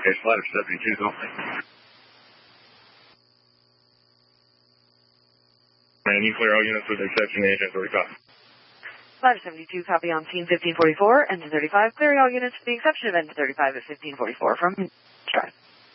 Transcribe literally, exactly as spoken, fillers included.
location, ladder seventy-two, only. And you clear all units with the exception of agent thirty-five. Ladder seventy-two, copy on scene fifteen forty-four, engine thirty-five, clearing all units with the exception of engine thirty-five at fifteen forty-four from Drive.